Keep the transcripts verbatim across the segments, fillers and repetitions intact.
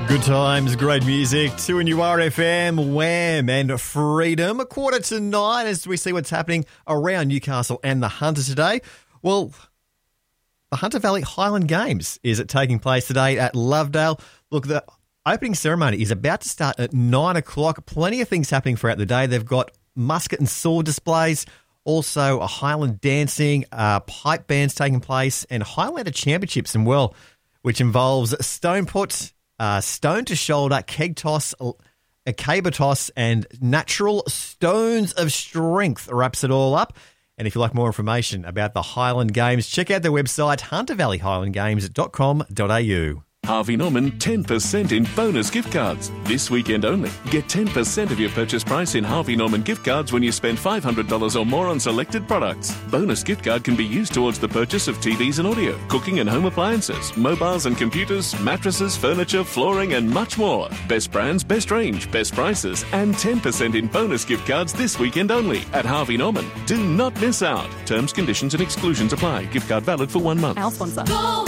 Good times, great music. two N U R F M, Wham and Freedom. A quarter to nine as we see what's happening around Newcastle and the Hunter today. Well, the Hunter Valley Highland Games is taking place today at Lovedale. Look, the opening ceremony is about to start at nine o'clock. Plenty of things happening throughout the day. They've got musket and sword displays, also a Highland dancing, uh, pipe bands taking place, and Highlander Championships as well, which involves stone put, uh, stone to shoulder, keg toss, a caber toss, and natural stones of strength wraps it all up. And if you'd like more information about the Highland Games, check out their website, hunter valley highland games dot com dot a u. Harvey Norman, ten percent in bonus gift cards. This weekend only. Get ten percent of your purchase price in Harvey Norman gift cards when you spend five hundred dollars or more on selected products. Bonus gift card can be used towards the purchase of T Vs and audio, cooking and home appliances, mobiles and computers, mattresses, furniture, flooring and much more. Best brands, best range, best prices and ten percent in bonus gift cards this weekend only at Harvey Norman. Do not miss out. Terms, conditions and exclusions apply. Gift card valid for one month. Our sponsor. Go!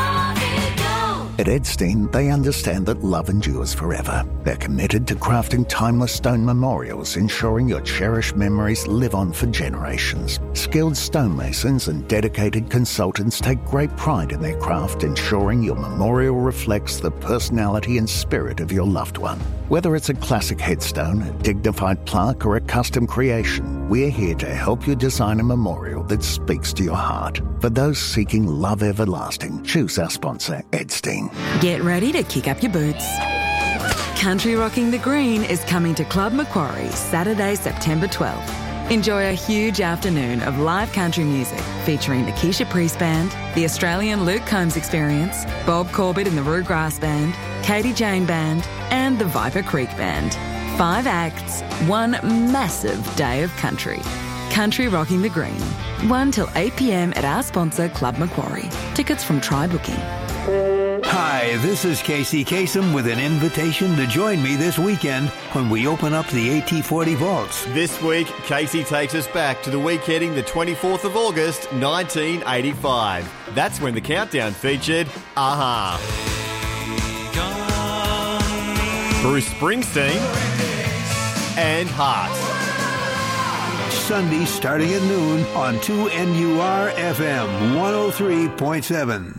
At Edstein, they understand that love endures forever. They're committed to crafting timeless stone memorials, ensuring your cherished memories live on for generations. Skilled stonemasons and dedicated consultants take great pride in their craft, ensuring your memorial reflects the personality and spirit of your loved one. Whether it's a classic headstone, a dignified plaque, or a custom creation, we're here to help you design a memorial that speaks to your heart. For those seeking love everlasting, choose our sponsor, Edstein. Get ready to kick up your boots. Country Rocking the Green is coming to Club Macquarie Saturday, September twelfth. Enjoy a huge afternoon of live country music featuring the Keisha Priest Band, the Australian Luke Combs Experience, Bob Corbett and the Roo Grass Band, Katie Jane Band, and the Viper Creek Band. Five acts, one massive day of country. Country Rocking the Green. one till eight p.m. at our sponsor, Club Macquarie. Tickets from Try Booking. Hi, this is Casey Kasem with an invitation to join me this weekend when we open up the A T forty vaults. This week, Casey takes us back to the week ending the twenty-fourth of August, nineteen eighty-five. That's when the countdown featured Aha. Bruce Springsteen and Heart. Sunday starting at noon on two N U R F M one oh three point seven.